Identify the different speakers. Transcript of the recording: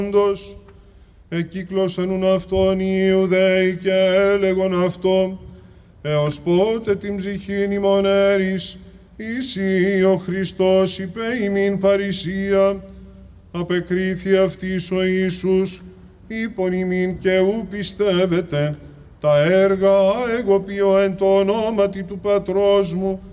Speaker 1: όντως, εκύκλωσαν αυτόν οι Ιουδαίοι και έλεγον αυτό, έως πότε την ψυχήν ημών έρης, εσύ ο Χριστός υπέ ημίν παρησία, απεκρίθη αυτής ο Ιησούς, είπον ημίν και ου πιστεύετε, τα έργα εγώ ποιώ εν το ονόματι του Πατρός μου,